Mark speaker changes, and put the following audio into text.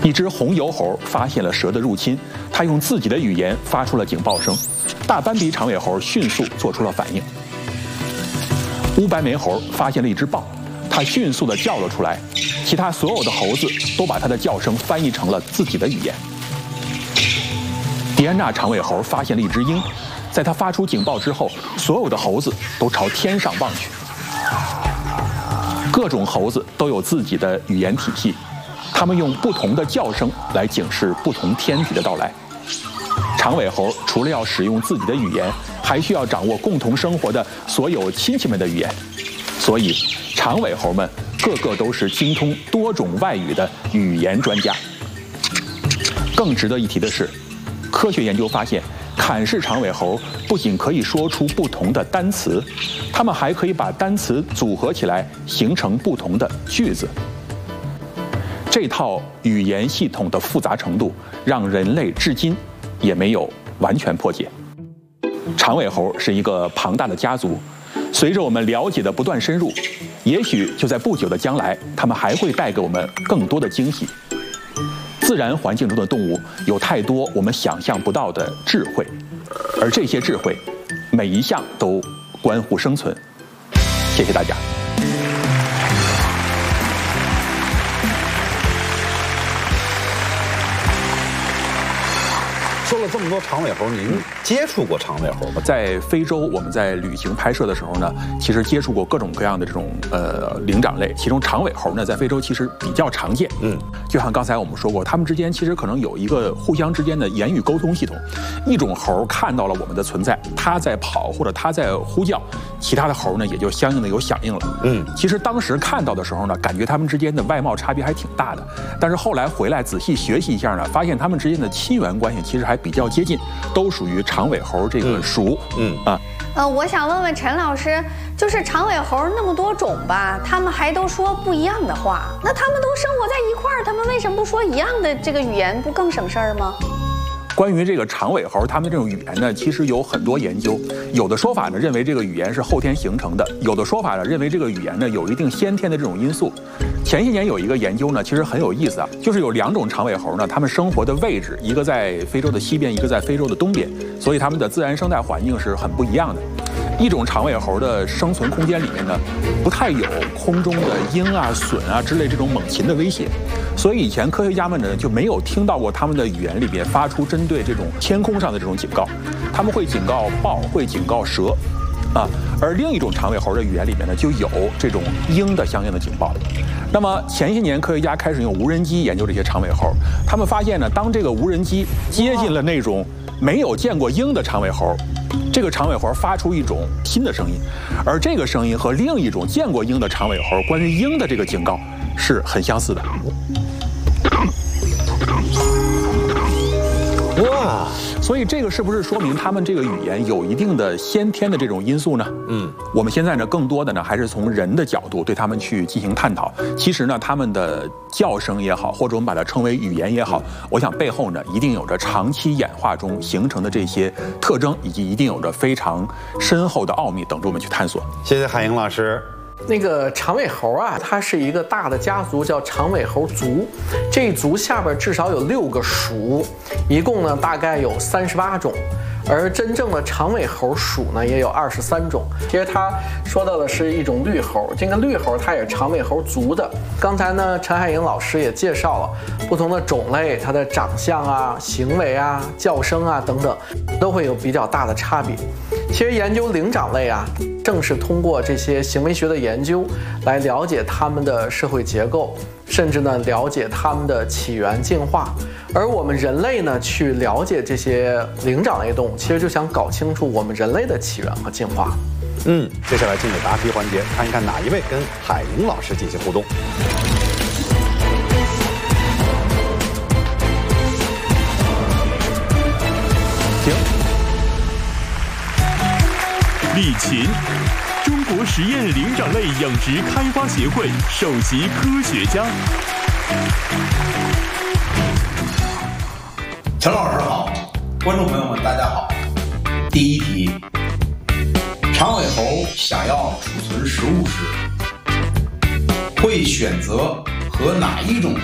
Speaker 1: 一只红油猴发现了蛇的入侵，它用自己的语言发出了警报声。大斑鼻长尾猴迅速做出了反应。乌白眉猴发现了一只豹，它迅速地叫了出来，其他所有的猴子都把它的叫声翻译成了自己的语言。迪安娜长尾猴发现了一只鹰，在它发出警报之后，所有的猴子都朝天上望去。各种猴子都有自己的语言体系，它们用不同的叫声来警示不同天敌的到来。长尾猴除了要使用自己的语言，还需要掌握共同生活的所有亲戚们的语言，所以长尾猴们个个都是精通多种外语的语言专家。更值得一提的是，科学研究发现，坎氏长尾猴不仅可以说出不同的单词，它们还可以把单词组合起来形成不同的句子。这套语言系统的复杂程度，让人类至今也没有完全破解。长尾猴是一个庞大的家族，随着我们了解的不断深入，也许就在不久的将来，它们还会带给我们更多的惊喜。自然环境中的动物有太多我们想象不到的智慧，而这些智慧，每一项都关乎生存。谢谢大家。
Speaker 2: 说了这么多长尾猴，您接触过长尾猴吗？
Speaker 1: 在非洲，我们在旅行拍摄的时候呢，其实接触过各种各样的这种灵长类，其中长尾猴呢，在非洲其实比较常见。就像刚才我们说过，它们之间其实可能有一个互相之间的言语沟通系统。一种猴看到了我们的存在，它在跑或者它在呼叫，其他的猴呢也就相应的有响应了。其实当时看到的时候呢，感觉它们之间的外貌差别还挺大的，但是后来回来仔细学习一下呢，发现它们之间的亲缘关系其实还比较接近，都属于长尾猴这个属。
Speaker 3: 我想问问陈老师，就是长尾猴那么多种吧，他们还都说不一样的话，那他们都生活在一块儿，他们为什么不说一样的这个语言，不更省事儿吗？
Speaker 1: 关于这个长尾猴，它们这种语言呢，其实有很多研究。有的说法呢，认为这个语言是后天形成的；有的说法呢，认为这个语言呢有一定先天的这种因素。前些年有一个研究呢，其实很有意思啊，就是有2种长尾猴呢，它们生活的位置，一个在非洲的西边，一个在非洲的东边，所以它们的自然生态环境是很不一样的。一种长尾猴的生存空间里面呢，不太有空中的鹰啊、隼啊之类这种猛禽的威胁，所以以前科学家们呢就没有听到过他们的语言里边发出针对这种天空上的这种警告，他们会警告豹，会警告蛇，而另一种长尾猴的语言里面呢就有这种鹰的相应的警报。那么前些年科学家开始用无人机研究这些长尾猴，他们发现呢，当这个无人机接近了那种没有见过鹰的长尾猴，这个长尾猴发出一种新的声音，而这个声音和另一种见过鹰的长尾猴关于鹰的这个警告是很相似的。哇！所以这个是不是说明他们这个语言有一定的先天的这种因素呢？我们现在呢更多的呢还是从人的角度对他们去进行探讨。其实呢，他们的叫声也好，或者我们把它称为语言也好，我想背后呢一定有着长期演化中形成的这些特征，以及一定有着非常深厚的奥秘等着我们去探索。
Speaker 2: 谢谢海英老师。
Speaker 4: 那个长尾猴啊，它是一个大的家族，叫长尾猴族。这一族下边至少有6个属，一共呢大概有38种。而真正的长尾猴属呢也有23种。其实他说到的是一种绿猴，这个绿猴它也是长尾猴族的。刚才呢陈海英老师也介绍了不同的种类，它的长相啊、行为啊、叫声啊等等，都会有比较大的差别。其实研究灵长类啊，正是通过这些行为学的研究来了解它们的社会结构，甚至呢了解它们的起源进化。而我们人类呢去了解这些灵长类动物，其实就想搞清楚我们人类的起源和进化。
Speaker 2: 接下来进入答题环节，看一看哪一位跟海英老师进行互动。
Speaker 1: 行。
Speaker 5: 李琴，中国实验灵长类养殖开发协会首席科学家。
Speaker 6: 陈老师好，观众朋友们大家好。第一题，长尾猴想要储存食物时，会选择和哪一种